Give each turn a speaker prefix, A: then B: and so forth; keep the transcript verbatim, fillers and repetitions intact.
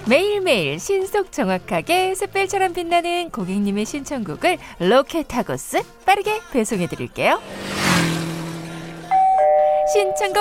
A: 매일매일 신속 정확하게 샛별처럼 빛나는 고객님의 신청곡을 로켓하고스 빠르게 배송해드릴게요. 신청곡